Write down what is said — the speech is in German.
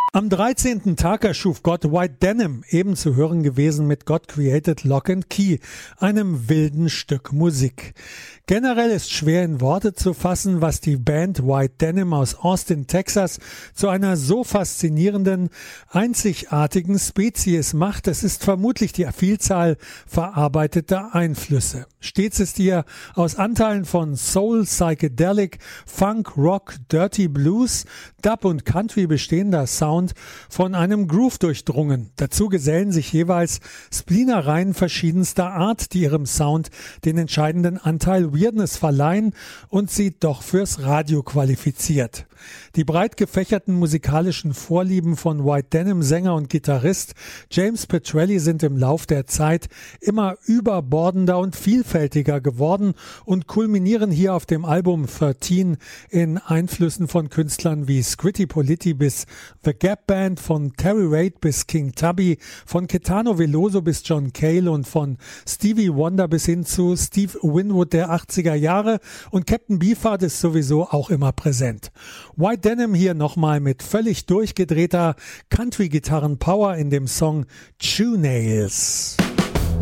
Am 13. Tag erschuf Gott White Denim, eben zu hören gewesen mit God Created Lock and Key, einem wilden Stück Musik. Generell ist schwer in Worte zu fassen, was die Band White Denim aus Austin, Texas zu einer so faszinierenden, einzigartigen Spezies macht. Es ist vermutlich die Vielzahl verarbeiteter Einflüsse. Stets ist ihr aus Anteilen von Soul, Psychedelic, Funk, Rock, Dirty Blues, Dub und Country bestehender Sound von einem Groove durchdrungen. Dazu gesellen sich jeweils Spleenereien verschiedenster Art, die ihrem Sound den entscheidenden Anteil Weirdness verleihen und sie doch fürs Radio qualifiziert. Die breit gefächerten musikalischen Vorlieben von White Denim Sänger und Gitarrist James Petrelli sind im Lauf der Zeit immer überbordender und vielfältiger geworden und kulminieren hier auf dem Album 13 in Einflüssen von Künstlern wie Scritti Politti bis The Gap Band, von Terry Reid bis King Tubby, von Caetano Veloso bis John Cale und von Stevie Wonder bis hin zu Steve Winwood der 80er Jahre, und Captain Beefheart ist sowieso auch immer präsent. White Denim hier nochmal mit völlig durchgedrehter Country-Gitarren-Power in dem Song Shoe Nails.